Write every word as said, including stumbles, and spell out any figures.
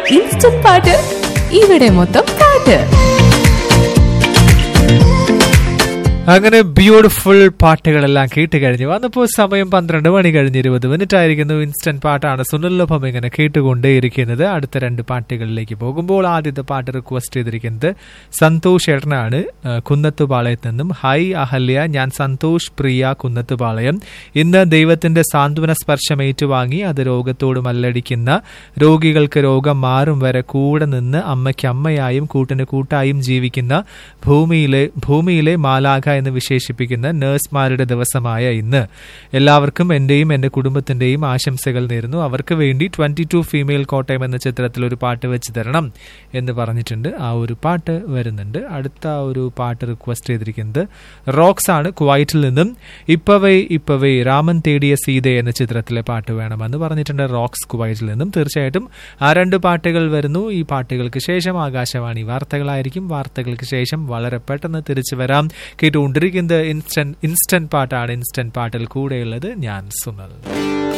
Instant പാട്ട് ഇവിടെ മൊത്തം പാട്ട്. അങ്ങനെ ബ്യൂട്ടിഫുൾ പാട്ടുകളെല്ലാം കേട്ട് കഴിഞ്ഞു വന്നപ്പോൾ സമയം പന്ത്രണ്ട് മണി കഴിഞ്ഞ് ഇരുപത് മിനിറ്റ് ആയിരിക്കുന്നു. ഇൻസ്റ്റന്റ് പാട്ടാണ് സുനിലൊപ്പം ഇങ്ങനെ കേട്ടുകൊണ്ടേയിരിക്കുന്നത്. അടുത്ത രണ്ട് പാട്ടുകളിലേക്ക് പോകുമ്പോൾ ആദ്യത്തെ പാട്ട് റിക്വസ്റ്റ് ചെയ്തിരിക്കുന്നത് സന്തോഷ് ഏട്ടനാണ്, കുന്നത്തുപാളയത്ത് നിന്നും. ഹായ് അഹല്യ, ഞാൻ സന്തോഷ് പ്രിയ കുന്നത്തുപാളയം. ഇന്ന് ദൈവത്തിന്റെ സാന്ത്വന സ്പർശം ഏറ്റുവാങ്ങി അത് രോഗത്തോട് മല്ലടിക്കുന്ന രോഗികൾക്ക് രോഗം മാറും വരെ കൂടെ നിന്ന് അമ്മയ്ക്ക് അമ്മയായും കൂട്ടിന് കൂട്ടായും ജീവിക്കുന്ന ഭൂമിയിലെ ഭൂമിയിലെ മാലാഖ എന്ന് വിശേഷിപ്പിക്കുന്ന നഴ്സുമാരുടെ ദിവസമായ ഇന്ന് എല്ലാവർക്കും എന്റെയും എന്റെ കുടുംബത്തിന്റെയും ആശംസകൾ നേരുന്നു. അവർക്ക് വേണ്ടി ട്വന്റി ടു ഫീമെയിൽ കോട്ടയം എന്ന ചിത്രത്തിൽ ഒരു പാട്ട് വെച്ച് തരണം എന്ന് പറഞ്ഞിട്ടുണ്ട്. ആ ഒരു പാട്ട് വരുന്നുണ്ട്. അടുത്ത ഒരു പാട്ട് റിക്വസ്റ്റ് ചെയ്തിരിക്കുന്നത് റോക്സ് ആണ്, കുവൈറ്റിൽ നിന്നും. ഇപ്പവേ ഇപ്പവേ രാമൻ തേടിയ സീത എന്ന ചിത്രത്തിലെ പാട്ട് വേണമെന്ന് പറഞ്ഞിട്ടുണ്ട് റോക്സ് കുവൈറ്റിൽ നിന്നും. തീർച്ചയായിട്ടും ആ രണ്ട് പാട്ടുകൾ വരുന്നു. ഈ പാട്ടുകൾക്ക് ശേഷം ആകാശവാണി വാർത്തകളായിരിക്കും. വാർത്തകൾക്ക് ശേഷം വളരെ പെട്ടെന്ന് തിരിച്ചു വരാം. കേട്ടുകൊണ്ടിരിക്കുന്നത് ഇൻസ്റ്റന്റ് ഇൻസ്റ്റന്റ് പാട്ടാണ്. ഇൻസ്റ്റന്റ് പാട്ടിൽ കൂടെയുള്ളത് ഞാൻ സുനൽ.